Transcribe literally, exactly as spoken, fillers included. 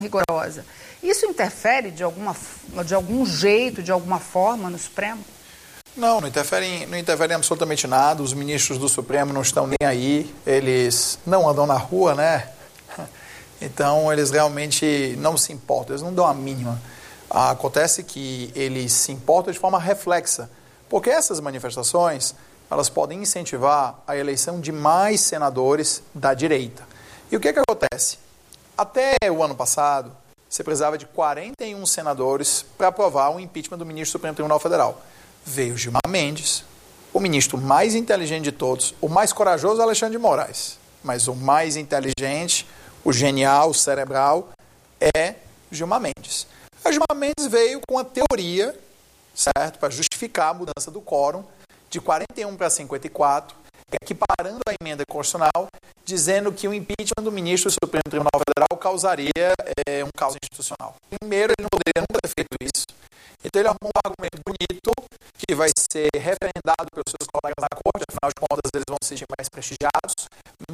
rigorosa. Isso interfere de, alguma, de algum jeito, de alguma forma no Supremo? Não, não interfere, não interfere em absolutamente nada. Os ministros do Supremo não estão nem aí. Eles não andam na rua, né? Então, eles realmente não se importam. Eles não dão a mínima. Acontece que eles se importam de forma reflexa. Porque essas manifestações, elas podem incentivar a eleição de mais senadores da direita. E o que que acontece? Até o ano passado, você precisava de quarenta e um senadores para aprovar o impeachment do ministro do Supremo Tribunal Federal. Veio Gilmar Mendes, o ministro mais inteligente de todos, o mais corajoso Alexandre de Moraes, mas o mais inteligente, o genial, o cerebral, é Gilmar Mendes. A Gilmar Mendes veio com a teoria, certo, para justificar a mudança do quórum de quarenta e um para cinquenta e quatro, equiparando a emenda constitucional, dizendo que o impeachment do ministro do Supremo Tribunal Federal causaria é, um caos institucional. Primeiro, ele não poderia nunca ter feito isso. Então, ele arrumou um argumento bonito, que vai ser referendado pelos seus colegas da corte, afinal de contas, eles vão ser mais prestigiados.